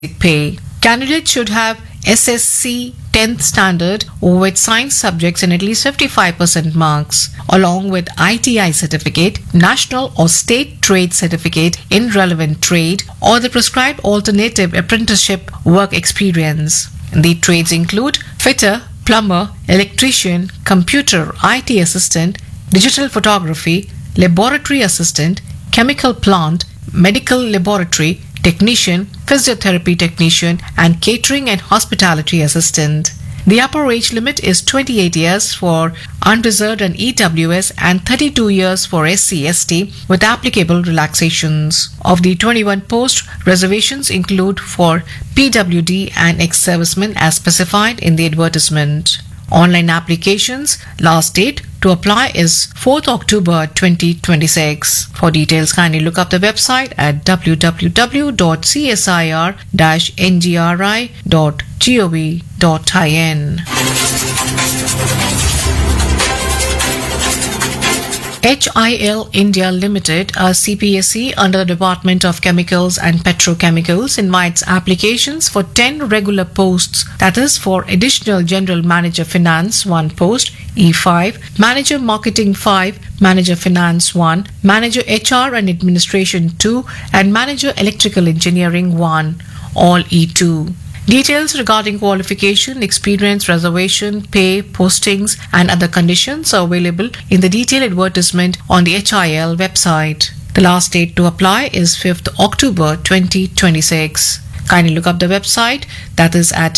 pay. Candidates should have SSC 10th standard with science subjects and at least 55% marks, along with ITI certificate, national or state trade certificate in relevant trade, or the prescribed alternative apprenticeship work experience. The trades include fitter, plumber, electrician, computer, IT assistant, digital photography, laboratory assistant, chemical plant, medical laboratory technician, physiotherapy technician, and catering and hospitality assistant. The upper age limit is 28 years for unreserved and EWS and 32 years for SC/ST with applicable relaxations. Of the 21 posts, reservations include for PWD and ex-servicemen as specified in the advertisement. Online applications, last date to apply is 4th October 2026. For details, kindly look up the website at www.csir-ngri.gov.in. HIL India Limited, a CPSE under the Department of Chemicals and Petrochemicals, invites applications for 10 regular posts, that is for Additional General Manager Finance 1 post, E5, Manager Marketing 5, Manager Finance 1, Manager HR and Administration 2, and Manager Electrical Engineering 1, all E2. Details regarding qualification, experience, reservation, pay, postings, and other conditions are available in the detailed advertisement on the HIL website. The last date to apply is 5th October 2026. Kindly look up the website, that is at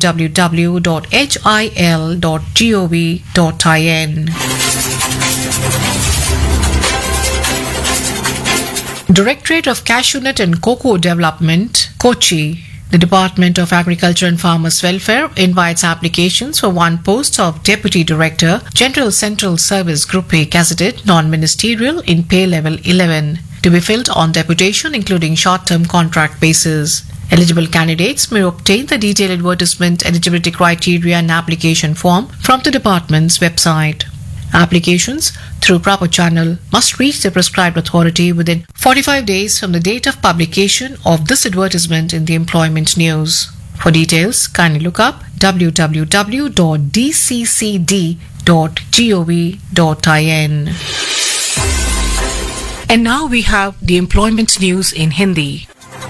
www.hil.gov.in. Directorate of Cashew Nut and Cocoa Development, Kochi. The Department of Agriculture and Farmers Welfare invites applications for 1 post of Deputy Director, General Central Service Group A Gazetted, non-ministerial in pay level 11, to be filled on deputation including short-term contract basis. Eligible candidates may obtain the detailed advertisement, eligibility criteria and application form from the department's website. Applications through proper channel must reach the prescribed authority within 45 days from the date of publication of this advertisement in the employment news. For details, kindly look up www.dccd.gov.in. And now we have the employment news in Hindi.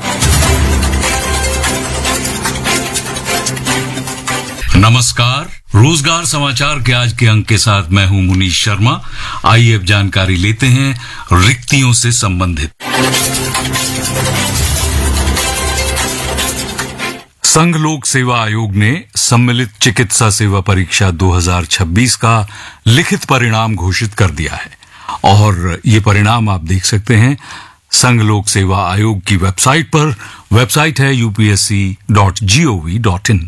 नमस्कार, रोजगार समाचार के आज के अंक के साथ मैं हूं मुनीश शर्मा। आइए अब जानकारी लेते हैं रिक्तियों से संबंधित। संघ लोक सेवा आयोग ने सम्मिलित चिकित्सा सेवा परीक्षा 2026 का लिखित परिणाम घोषित कर दिया है और ये परिणाम आप देख सकते हैं संघ लोक सेवा आयोग की वेबसाइट पर। वेबसाइट है upsc.gov.in।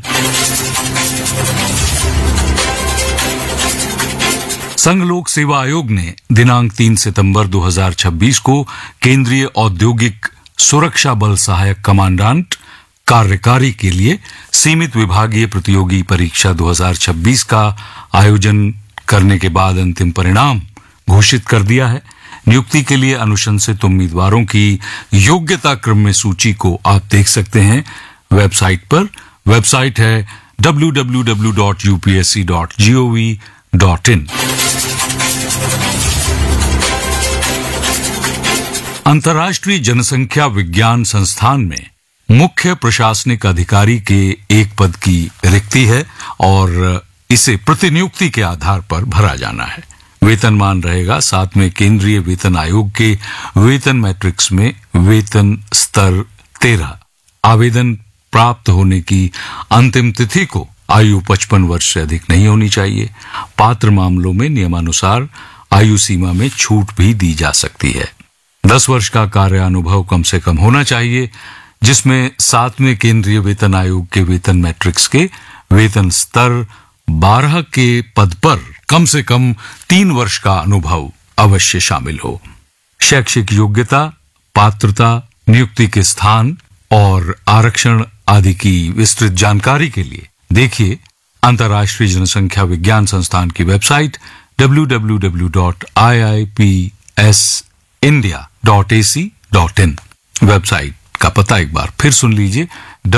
संघ लोक सेवा आयोग ने दिनांक 3 सितंबर 2026 को केंद्रीय औद्योगिक सुरक्षा बल सहायक कमांडेंट कार्यकारी के लिए सीमित विभागीय प्रतियोगी परीक्षा 2026 का आयोजन करने के बाद अंतिम परिणाम घोषित कर दिया है। नियुक्ति के लिए अनुशंसित उम्मीदवारों की योग्यता क्रम में सूची को आप देख सकते हैं वेबसाइट पर। वेबसाइट है www.upsc.gov.in। अंतर्राष्ट्रीय जनसंख्या विज्ञान संस्थान में मुख्य प्रशासनिक अधिकारी के एक पद की रिक्ति है और इसे प्रतिनियुक्ति के आधार पर भरा जाना है। वेतनमान रहेगा 7वें केंद्रीय वेतन आयोग के वेतन मैट्रिक्स में वेतन स्तर 13। आवेदन प्राप्त होने की अंतिम तिथि को आयु 55 वर्ष से अधिक नहीं होनी चाहिए। पात्र मामलों में नियमानुसार आयु सीमा में छूट भी दी जा सकती है। 10 वर्ष का कार्यानुभव कम से कम होना चाहिए, जिसमें 7वें केंद्रीय वेतन आयोग के वेतन मैट्रिक्स के वेतन स्तर 12 के पद पर कम से कम 3 वर्ष का अनुभव अवश्य शामिल हो। शैक्षिक योग्यता, पात्रता, नियुक्ति के स्थान और आरक्षण आदि की विस्तृत जानकारी के लिए देखिए अंतर्राष्ट्रीय जनसंख्या विज्ञान संस्थान की वेबसाइट www.iipsindia.ac.in। वेबसाइट का पता एक बार फिर सुन लीजिए